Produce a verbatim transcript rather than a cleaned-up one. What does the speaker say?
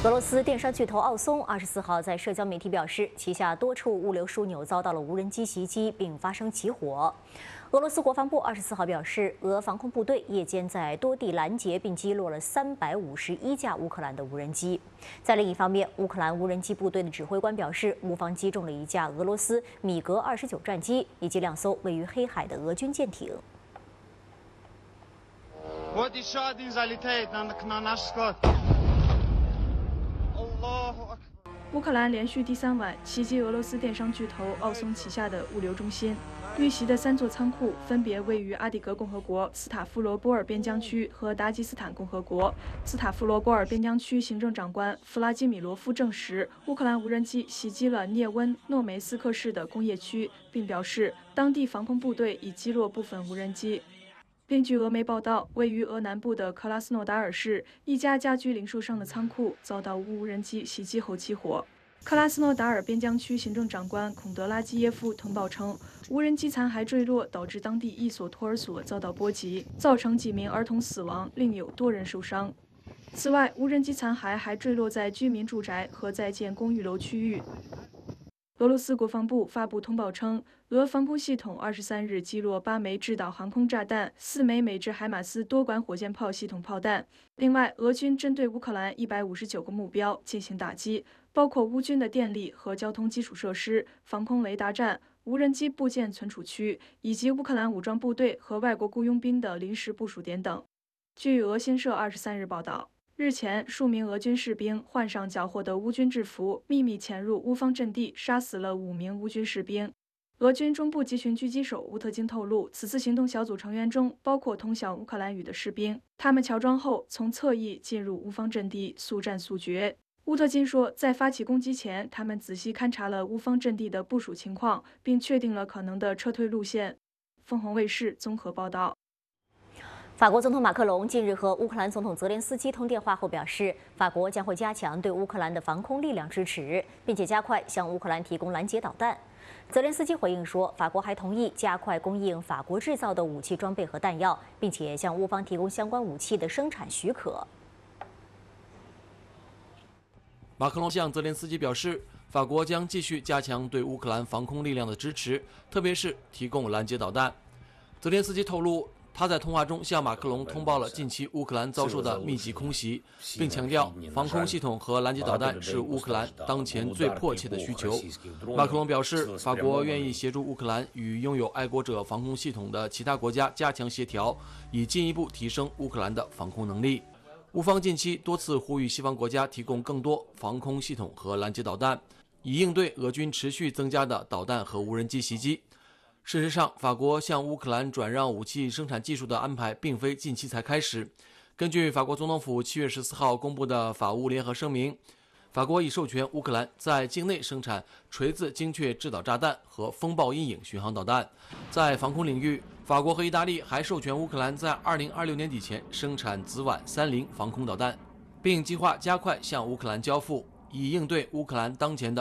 俄罗斯电商巨头奥松二十四号在社交媒体表示，旗下多处物流枢纽遭到了无人机袭击，并发生起火。俄罗斯国防部二十四号表示，俄防空部队夜间在多地拦截并击落了三百五十一架乌克兰的无人机。在另一方面，乌克兰无人机部队的指挥官表示，乌方击中了一架俄罗斯米格二十九战机以及两艘位于黑海的俄军舰艇。 Вот еще один залетает на, на наш склад. 乌克兰连续第三晚袭击俄罗斯电商巨头奥松旗下的物流中心，遇袭的三座仓库分别位于阿迪格共和国斯塔夫罗波尔边疆区和达吉斯坦共和国。斯塔夫罗波尔边疆区行政长官弗拉基米罗夫证实，乌克兰无人机袭击了涅温诺梅斯克市的工业区，并表示当地防空部队已击落部分无人机。 并据俄媒报道，位于俄南部的克拉斯诺达尔市一家家居零售商的仓库遭到无人机袭击后起火。克拉斯诺达尔边疆区行政长官孔德拉基耶夫通报称，无人机残骸坠落导致当地一所托儿所遭到波及，造成几名儿童死亡，另有多人受伤。此外，无人机残骸还坠落在居民住宅和在建公寓楼区域。 俄罗斯国防部发布通报称，俄防空系统二十三日击落八枚制导航空炸弹、四枚美制海马斯多管火箭炮系统炮弹。另外，俄军针对乌克兰一百五十九个目标进行打击，包括乌军的电力和交通基础设施、防空雷达站、无人机部件存储区，以及乌克兰武装部队和外国雇佣兵的临时部署点等。据俄新社二十三日报道。 日前，数名俄军士兵换上缴获的乌军制服，秘密潜入乌方阵地，杀死了五名乌军士兵。俄军中部集群狙击手乌特金透露，此次行动小组成员中包括通晓乌克兰语的士兵，他们乔装后从侧翼进入乌方阵地，速战速决。乌特金说，在发起攻击前，他们仔细勘察了乌方阵地的部署情况，并确定了可能的撤退路线。凤凰卫视综合报道。 法国总统马克龙近日和乌克兰总统泽连斯基通电话后表示，法国将会加强对乌克兰的防空力量支持，并且加快向乌克兰提供拦截导弹。泽连斯基回应说，法国还同意加快供应法国制造的武器装备和弹药，并且向乌方提供相关武器的生产许可。 马克龙向泽连斯基表示，法国将继续加强对乌克兰防空力量的支持，特别是提供拦截导弹。泽连斯基透露。 他在通话中向马克龙通报了近期乌克兰遭受的密集空袭，并强调防空系统和拦截导弹是乌克兰当前最迫切的需求。马克龙表示，法国愿意协助乌克兰与拥有爱国者防空系统的其他国家加强协调，以进一步提升乌克兰的防空能力。乌方近期多次呼吁西方国家提供更多防空系统和拦截导弹，以应对俄军持续增加的导弹和无人机袭击。 事实上，法国向乌克兰转让武器生产技术的安排并非近期才开始。根据法国总统府七月十四号公布的法乌联合声明，法国已授权乌克兰在境内生产锤子精确制导炸弹和风暴阴影巡航导弹。在防空领域，法国和意大利还授权乌克兰在二零二六年底前生产紫菀三零防空导弹，并计划加快向乌克兰交付，以应对乌克兰当前的